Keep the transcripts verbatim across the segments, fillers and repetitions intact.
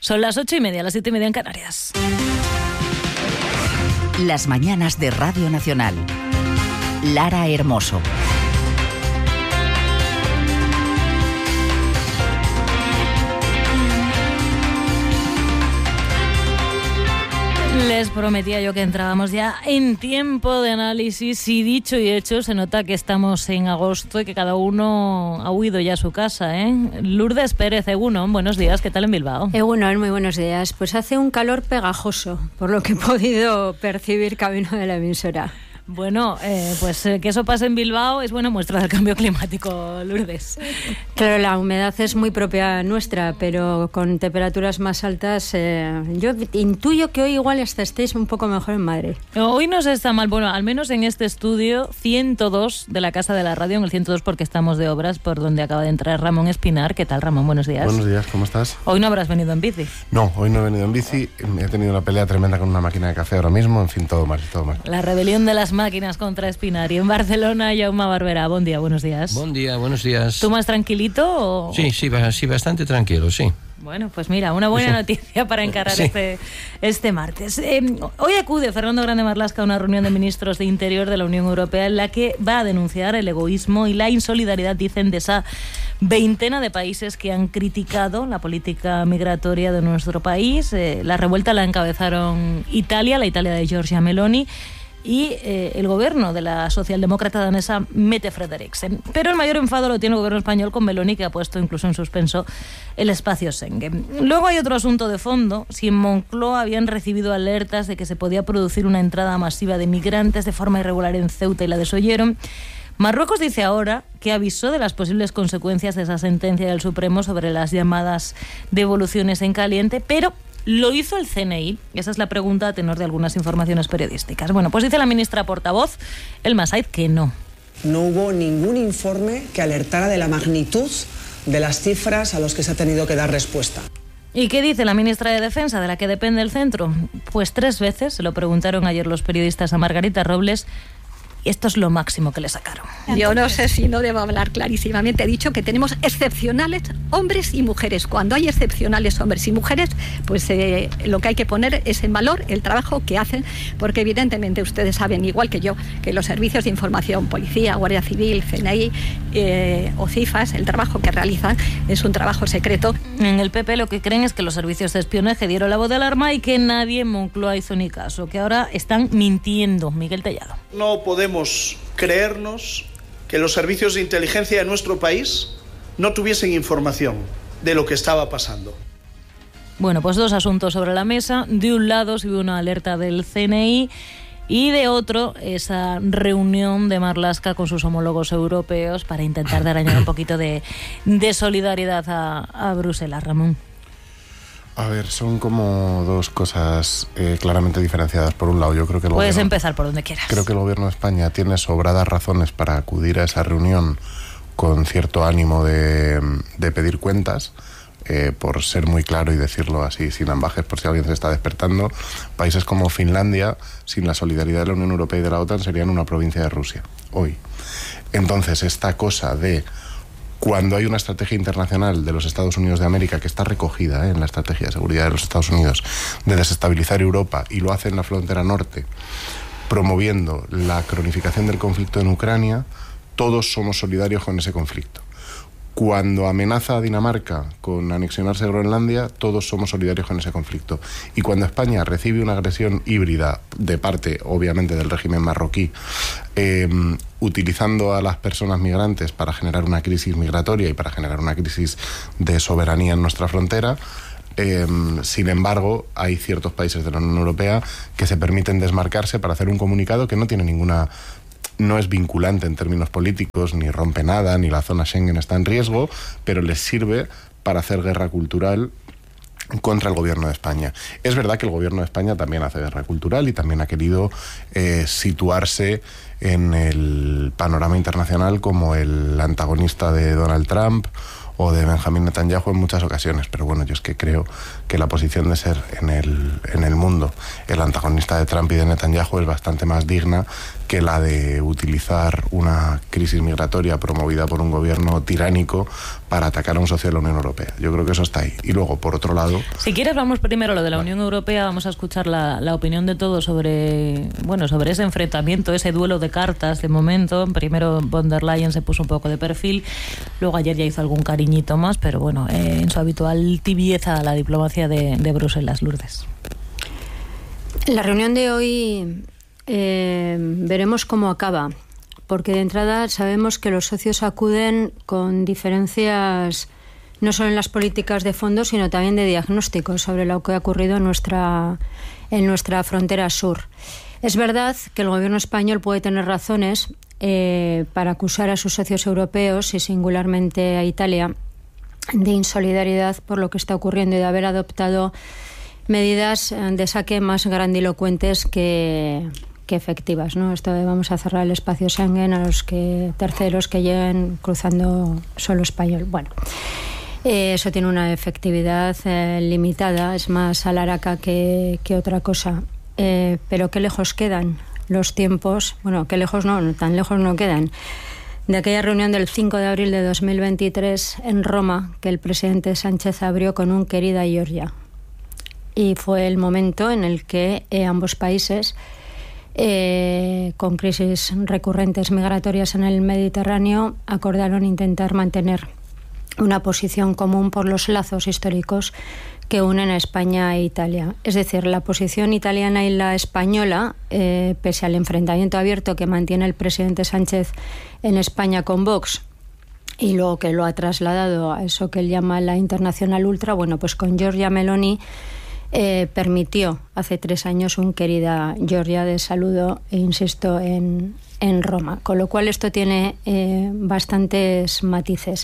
Son las ocho y media, las siete y media en Canarias. Las mañanas de Radio Nacional. Lara Hermoso. Les prometía yo que entrábamos ya en tiempo de análisis y dicho y hecho, se nota que estamos en agosto y que cada uno ha huido ya a su casa, ¿eh? Lourdes Pérez, Egunon, buenos días, ¿qué tal en Bilbao? Egunon, muy buenos días. Pues hace un calor pegajoso, por lo que he podido percibir camino de la emisora. Bueno, eh, pues eh, que eso pase en Bilbao es buena muestra del cambio climático, Lourdes. Claro, la humedad es muy propia nuestra, pero con temperaturas más altas, eh, yo intuyo que hoy igual hasta estéis un poco mejor en Madrid. Hoy no se está mal, bueno, al menos en este estudio ciento dos de la Casa de la Radio, en el ciento dos porque estamos de obras, por donde acaba de entrar Ramón Espinar. ¿Qué tal, Ramón? Buenos días. Buenos días, ¿cómo estás? Hoy no habrás venido en bici. No, hoy no he venido en bici, he tenido una pelea tremenda con una máquina de café ahora mismo, en fin, todo mal, todo mal. La rebelión de las máquinas contra Espinar. Y en Barcelona, Jaume Barberà. Buen día, buenos días. Buen día, buenos días. ¿Tú más tranquilito o...? Sí, sí, sí, bastante tranquilo, sí. Bueno, pues mira, una buena noticia para encarar sí. este, este martes. Eh, hoy acude Fernando Grande Marlaska a una reunión de ministros de Interior de la Unión Europea en la que va a denunciar el egoísmo y la insolidaridad, dicen, de esa veintena de países que han criticado la política migratoria de nuestro país. Eh, la revuelta la encabezaron Italia, la Italia de Giorgia Meloni, y eh, el gobierno de la socialdemócrata danesa Mette Frederiksen. Pero el mayor enfado lo tiene el gobierno español con Meloni, que ha puesto incluso en suspenso el espacio Schengen. Luego hay otro asunto de fondo. Si en Moncloa habían recibido alertas de que se podía producir una entrada masiva de migrantes de forma irregular en Ceuta y la desoyeron, Marruecos dice ahora que avisó de las posibles consecuencias de esa sentencia del Supremo sobre las llamadas devoluciones en caliente, pero ¿lo hizo el C N I? Esa es la pregunta a tenor de algunas informaciones periodísticas. Bueno, pues dice la ministra portavoz, Elma Said, que no. No hubo ningún informe que alertara de la magnitud de las cifras a los que se ha tenido que dar respuesta. ¿Y qué dice la ministra de Defensa, de la que depende el centro? Pues tres veces se lo preguntaron ayer los periodistas a Margarita Robles. Esto es lo máximo que le sacaron. Yo no sé si no debo hablar clarísimamente. He dicho que tenemos excepcionales hombres y mujeres. Cuando hay excepcionales hombres y mujeres, pues eh, lo que hay que poner es en valor el trabajo que hacen, porque evidentemente ustedes saben, igual que yo, que los servicios de información, Policía, Guardia Civil, C N I eh, o CIFAS, el trabajo que realizan es un trabajo secreto. En el P P lo que creen es que los servicios de espionaje dieron la voz de alarma y que nadie en Moncloa hizo ni caso, que ahora están mintiendo. Miguel Tellado. No podemos creernos que los servicios de inteligencia de nuestro país no tuviesen información de lo que estaba pasando. Bueno, pues dos asuntos sobre la mesa. De un lado se ve una alerta del C N I y de otro esa reunión de Marlaska con sus homólogos europeos para intentar dar añadir un poquito de, de solidaridad a, a Bruselas. Ramón. A ver, son como dos cosas eh, claramente diferenciadas. Por un lado, yo creo que el Puedes gobierno, empezar por donde quieras. Creo que el gobierno de España tiene sobradas razones para acudir a esa reunión con cierto ánimo de, de pedir cuentas, eh, por ser muy claro y decirlo así sin ambajes, por si alguien se está despertando. Países como Finlandia, sin la solidaridad de la Unión Europea y de la OTAN, serían una provincia de Rusia, hoy. Entonces, esta cosa de... Cuando hay una estrategia internacional de los Estados Unidos de América que está recogida ¿eh? en la estrategia de seguridad de los Estados Unidos de desestabilizar Europa, y lo hace en la frontera norte, promoviendo la cronificación del conflicto en Ucrania, todos somos solidarios con ese conflicto. Cuando amenaza a Dinamarca con anexionarse a Groenlandia, todos somos solidarios con ese conflicto. Y cuando España recibe una agresión híbrida de parte, obviamente, del régimen marroquí, eh, utilizando a las personas migrantes para generar una crisis migratoria y para generar una crisis de soberanía en nuestra frontera, eh, sin embargo, hay ciertos países de la Unión Europea que se permiten desmarcarse para hacer un comunicado que no tiene ninguna... no es vinculante en términos políticos, ni rompe nada, ni la zona Schengen está en riesgo, pero les sirve para hacer guerra cultural contra el gobierno de España. Es verdad que el gobierno de España también hace guerra cultural y también ha querido eh, situarse en el panorama internacional como el antagonista de Donald Trump o de Benjamín Netanyahu en muchas ocasiones, pero bueno, yo es que creo que la posición de ser en el, en el mundo el antagonista de Trump y de Netanyahu es bastante más digna que la de utilizar una crisis migratoria promovida por un gobierno tiránico para atacar a un socio de la Unión Europea. Yo creo que eso está ahí. Y luego, por otro lado... Si quieres, vamos primero a lo de la Unión Europea, vamos a escuchar la, la opinión de todos sobre, bueno, sobre ese enfrentamiento, ese duelo de cartas de momento. Primero von der Leyen se puso un poco de perfil, luego ayer ya hizo algún cariñito más, pero bueno, eh, en su habitual tibieza a la diplomacia de, de Bruselas. Lourdes. La reunión de hoy eh, veremos cómo acaba, porque de entrada sabemos que los socios acuden con diferencias no solo en las políticas de fondo, sino también de diagnóstico sobre lo que ha ocurrido en nuestra, en nuestra frontera sur. Es verdad que el gobierno español puede tener razones eh, para acusar a sus socios europeos y singularmente a Italia de insolidaridad por lo que está ocurriendo y de haber adoptado medidas de saque más grandilocuentes que, que efectivas, ¿no? Esto de vamos a cerrar el espacio Schengen a los que terceros que lleguen cruzando suelo español. Bueno, eh, eso tiene una efectividad eh, limitada, es más alaraca que, que otra cosa. Eh, pero qué lejos quedan los tiempos, bueno, qué lejos no, no tan lejos no quedan, de aquella reunión del cinco de abril de dos mil veintitrés en Roma que el presidente Sánchez abrió con un querida Georgia. Y fue el momento en el que eh, ambos países, eh, con crisis recurrentes migratorias en el Mediterráneo, acordaron intentar mantener una posición común por los lazos históricos que unen a España e Italia. Es decir, la posición italiana y la española, eh, pese al enfrentamiento abierto que mantiene el presidente Sánchez en España con Vox, y luego que lo ha trasladado a eso que él llama la internacional ultra, bueno, pues con Giorgia Meloni eh, permitió hace tres años un querida Giorgia de saludo, e insisto, en, en Roma. Con lo cual esto tiene eh, bastantes matices.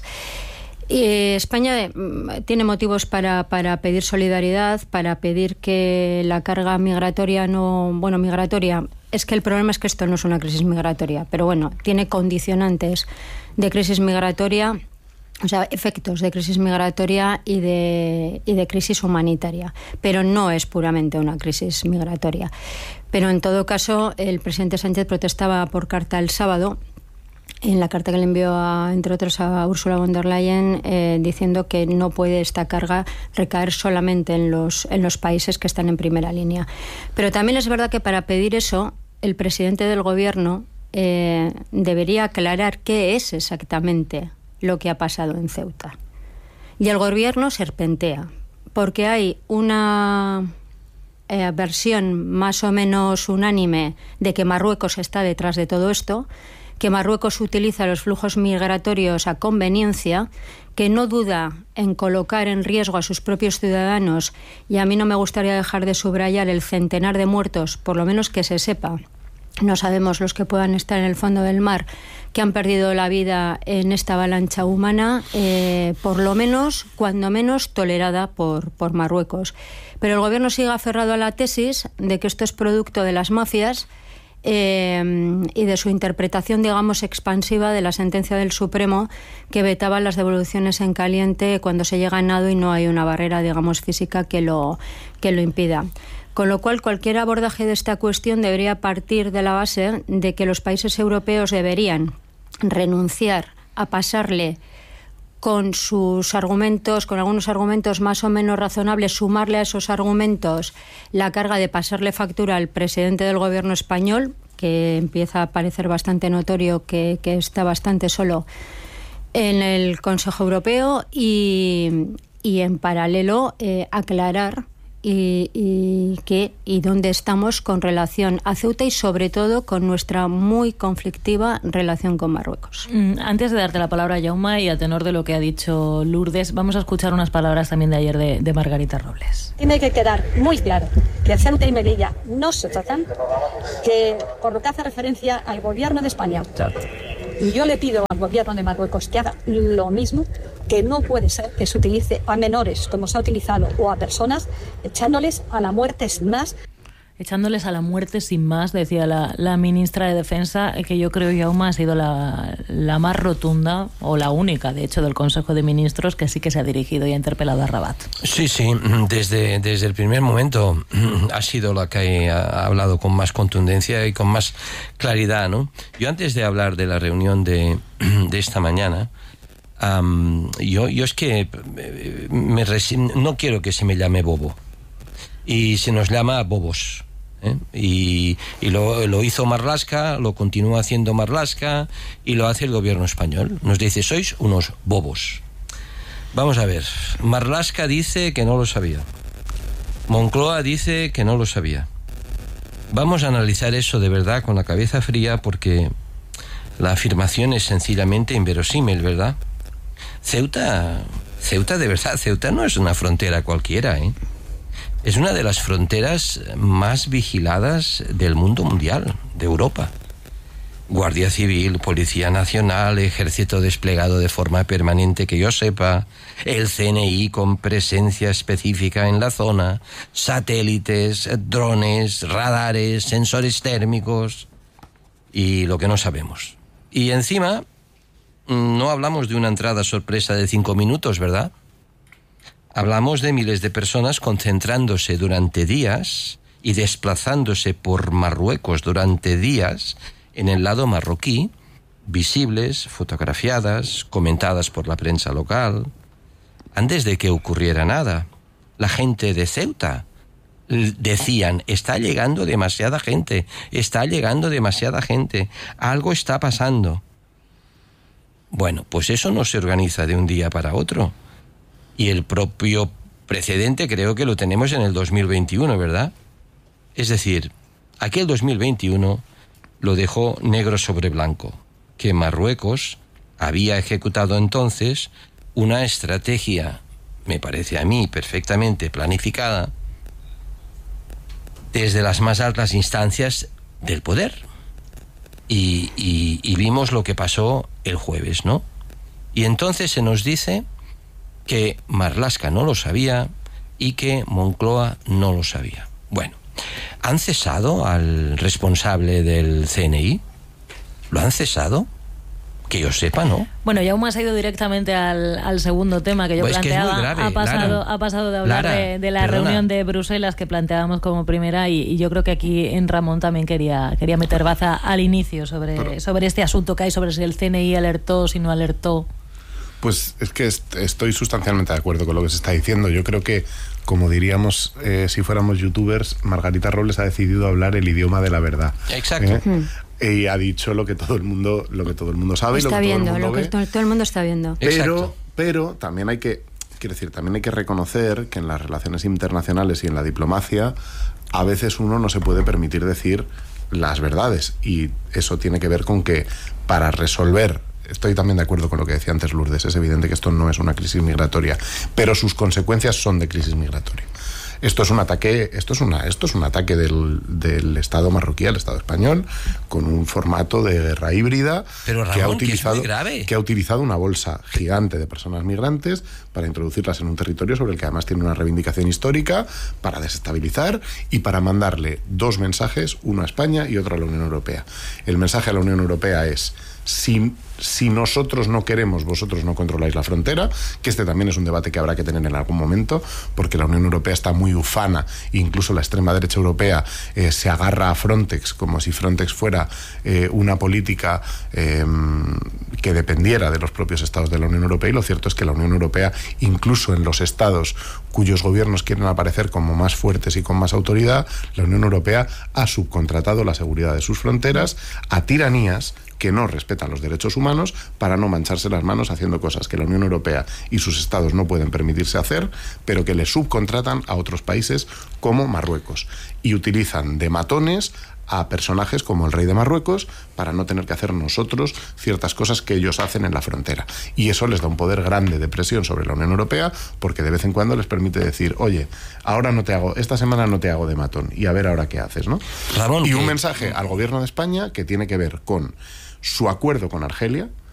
Y España eh, tiene motivos para, para pedir solidaridad, para pedir que la carga migratoria no... Bueno, migratoria... Es que el problema es que esto no es una crisis migratoria, pero bueno, tiene condicionantes de crisis migratoria, o sea, efectos de crisis migratoria y de, y de crisis humanitaria, pero no es puramente una crisis migratoria. Pero en todo caso, el presidente Sánchez protestaba por carta el sábado, en la carta que le envió, a, entre otros, a Ursula von der Leyen, eh, diciendo que no puede esta carga recaer solamente en los, en los países que están en primera línea. Pero también es verdad que para pedir eso, el presidente del gobierno eh, debería aclarar qué es exactamente lo que ha pasado en Ceuta. Y el gobierno serpentea, porque hay una eh, versión más o menos unánime de que Marruecos está detrás de todo esto, que Marruecos utiliza los flujos migratorios a conveniencia, que no duda en colocar en riesgo a sus propios ciudadanos, y a mí no me gustaría dejar de subrayar el centenar de muertos, por lo menos que se sepa. No sabemos los que puedan estar en el fondo del mar, que han perdido la vida en esta avalancha humana, eh, por lo menos, cuando menos, tolerada por, por Marruecos. Pero el gobierno sigue aferrado a la tesis de que esto es producto de las mafias, Eh, y de su interpretación, digamos, expansiva de la sentencia del Supremo que vetaba las devoluciones en caliente cuando se llega a nado y no hay una barrera, digamos, física que lo, que lo impida. Con lo cual, cualquier abordaje de esta cuestión debería partir de la base de que los países europeos deberían renunciar a pasarle con sus argumentos, con algunos argumentos más o menos razonables, sumarle a esos argumentos la carga de pasarle factura al presidente del gobierno español, que empieza a parecer bastante notorio que, que está bastante solo en el Consejo Europeo, y, y en paralelo eh, aclarar y, y qué y dónde estamos con relación a Ceuta y sobre todo con nuestra muy conflictiva relación con Marruecos. Antes de darte la palabra, Jaume, y a tenor de lo que ha dicho Lourdes, vamos a escuchar unas palabras también de ayer de, de Margarita Robles. Tiene que quedar muy claro que Ceuta y Melilla no se tratan, que por lo que hace referencia al gobierno de España, y yo le pido al gobierno de Marruecos que haga lo mismo, que no puede ser que se utilice a menores como se ha utilizado o a personas echándoles a la muerte sin más. echándoles a la muerte sin más, decía la, la ministra de Defensa, que yo creo, Jaume, ha sido la, la más rotunda, o la única, de hecho, del Consejo de Ministros que sí que se ha dirigido y ha interpelado a Rabat. Sí, sí, desde, desde el primer momento ha sido la que ha hablado con más contundencia y con más claridad, ¿no? Yo antes de hablar de la reunión de, de esta mañana, um, yo, yo es que me resi- no quiero que se me llame bobo, y se nos llama bobos. ¿Eh? Y, y lo, lo hizo Marlaska, lo continúa haciendo Marlaska y lo hace el gobierno español. Nos dice, sois unos bobos. Vamos a ver, Marlaska dice que no lo sabía, Moncloa dice que no lo sabía. Vamos a analizar eso de verdad con la cabeza fría, porque la afirmación es sencillamente inverosímil, ¿verdad? Ceuta, Ceuta de verdad, Ceuta no es una frontera cualquiera, ¿eh? Es una de las fronteras más vigiladas del mundo mundial, de Europa. Guardia Civil, Policía Nacional, Ejército desplegado de forma permanente que yo sepa, el C N I con presencia específica en la zona, satélites, drones, radares, sensores térmicos y lo que no sabemos. Y encima, no hablamos de una entrada sorpresa de cinco minutos, ¿verdad? Hablamos de miles de personas concentrándose durante días y desplazándose por Marruecos durante días en el lado marroquí, visibles, fotografiadas, comentadas por la prensa local. Antes de que ocurriera nada, la gente de Ceuta decían, está llegando demasiada gente, está llegando demasiada gente, algo está pasando. Bueno, pues eso no se organiza de un día para otro. Y el propio precedente creo que lo tenemos en el dos mil veintiuno, ¿verdad? Es decir, aquel dos mil veintiuno lo dejó negro sobre blanco, que Marruecos había ejecutado entonces una estrategia, me parece a mí, perfectamente planificada, desde las más altas instancias del poder. Y, y, y vimos lo que pasó el jueves, ¿no? Y entonces se nos dice que Marlaska no lo sabía y que Moncloa no lo sabía. Bueno, ¿han cesado al responsable del C N I? ¿Lo han cesado? Que yo sepa, ¿no? Bueno, Jaume ha ido directamente al, al segundo tema que yo pues planteaba. Que es muy grave, ha, pasado, Lara. ha pasado de hablar Lara, de, de la perdona. reunión de Bruselas que planteábamos como primera y, y yo creo que aquí en Ramón también quería, quería meter baza al inicio sobre, Pero, sobre este asunto que hay, sobre si el C N I alertó, si no alertó. Pues es que est- estoy sustancialmente de acuerdo con lo que se está diciendo. Yo creo que, como diríamos eh, si fuéramos youtubers, Margarita Robles ha decidido hablar el idioma de la verdad. Exacto. ¿Eh? Mm. Y ha dicho lo que todo el mundo, lo que todo el mundo sabe, está y lo que viendo, todo el mundo lo que ve. todo, todo el mundo está viendo. Pero, pero también hay que, quiero decir, también hay que reconocer que en las relaciones internacionales y en la diplomacia a veces uno no se puede permitir decir las verdades, y eso tiene que ver con que para resolver, estoy también de acuerdo con lo que decía antes Lourdes, es evidente que esto no es una crisis migratoria, pero sus consecuencias son de crisis migratoria. Esto es un ataque, esto es una, esto es un ataque del, del Estado marroquí al Estado español, con un formato de guerra híbrida. Pero, Ramón, que ha utilizado, que es muy grave. que ha utilizado una bolsa gigante de personas migrantes para introducirlas en un territorio sobre el que además tiene una reivindicación histórica, para desestabilizar y para mandarle dos mensajes, uno a España y otro a la Unión Europea. El mensaje a la Unión Europea es: si, si nosotros no queremos, vosotros no controláis la frontera, que este también es un debate que habrá que tener en algún momento, porque la Unión Europea está muy ufana, incluso la extrema derecha europea eh, se agarra a Frontex como si Frontex fuera eh, una política eh, que dependiera de los propios estados de la Unión Europea, y lo cierto es que la Unión Europea, incluso en los estados cuyos gobiernos quieren aparecer como más fuertes y con más autoridad, la Unión Europea ha subcontratado la seguridad de sus fronteras a tiranías que no respetan los derechos humanos para no mancharse las manos haciendo cosas que la Unión Europea y sus estados no pueden permitirse hacer, pero que le subcontratan a otros países como Marruecos, y utilizan de matones a personajes como el rey de Marruecos para no tener que hacer nosotros ciertas cosas que ellos hacen en la frontera. Y eso les da un poder grande de presión sobre la Unión Europea, porque de vez en cuando les permite decir: oye, ahora no te hago, esta semana no te hago de matón, y a ver ahora qué haces, ¿no? Ramón, y un que... mensaje al gobierno de España que tiene que ver con su acuerdo con Argelia,